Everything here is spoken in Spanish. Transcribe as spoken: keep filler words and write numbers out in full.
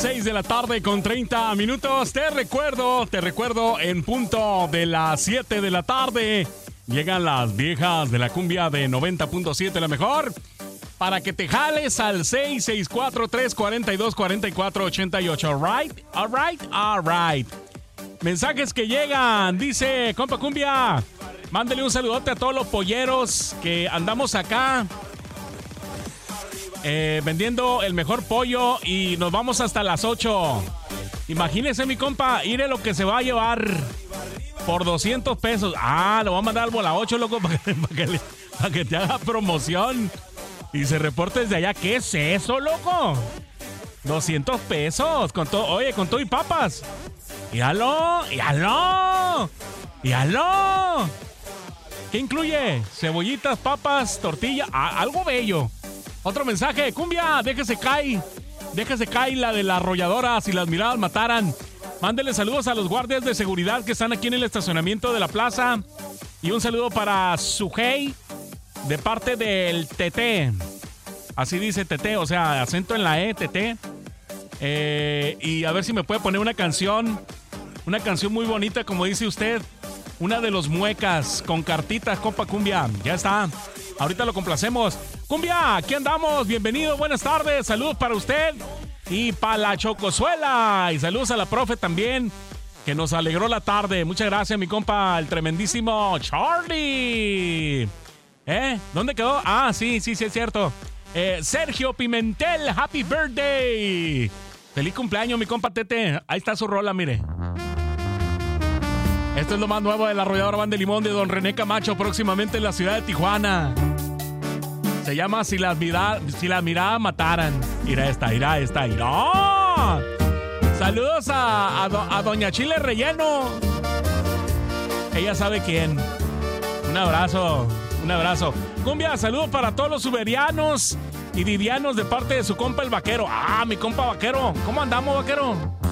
seis de la tarde con treinta minutos. Te recuerdo, te recuerdo, en punto de las siete de la tarde llegan las viejas de la cumbia de noventa punto siete, la mejor, para que te jales al seis seis cuatro, tres cuatro dos, cuatro cuatro ocho ocho. Alright, alright, alright. Mensajes que llegan. Dice, compa cumbia, mándele un saludote a todos los polleros que andamos acá eh, vendiendo el mejor pollo y nos vamos hasta las ocho. Imagínese, mi compa, iré lo que se va a llevar por doscientos pesos. Ah, lo va a mandar al bola ocho, loco, para que, para que, le, para que te haga promoción y se reporte desde allá. ¿Qué es eso, loco? doscientos pesos. Con todo, oye, con todo y papas. Y aló, y aló, y aló. ¿Qué incluye? Cebollitas, papas, tortilla, ah, algo bello. Otro mensaje, cumbia, déjese caer. Déjese caer la de la arrolladora, si las miradas mataran. Mándele saludos a los guardias de seguridad que están aquí en el estacionamiento de la plaza. Y un saludo para Sujei, de parte del T T. Así dice T T, o sea, acento en la E, T T. Eh, y a ver si me puede poner una canción. Una canción muy bonita, como dice usted. Una de los muecas, con cartitas, compa cumbia. Ya está. Ahorita lo complacemos. Cumbia, aquí andamos. Bienvenido, buenas tardes. Saludos para usted y para la Chocosuela. Y saludos a la profe también, que nos alegró la tarde. Muchas gracias, mi compa, el tremendísimo Charlie. ¿Eh? ¿Dónde quedó? Ah, sí, sí, sí, es cierto. Eh, Sergio Pimentel, happy birthday. Feliz cumpleaños, mi compa Tete. Ahí está su rola, mire. Esto es lo más nuevo de la arrolladora Banda de Limón de don René Camacho, próximamente en la ciudad de Tijuana. Se llama Si las miradas si la mirada mataran. Irá esta, irá esta, irá. Saludos a, a, do, a doña Chile Relleno. Ella sabe quién. Un abrazo, un abrazo. Cumbia, saludos para todos los uberianos y vivianos de parte de su compa el vaquero. Ah, mi compa vaquero. ¿Cómo andamos, vaquero?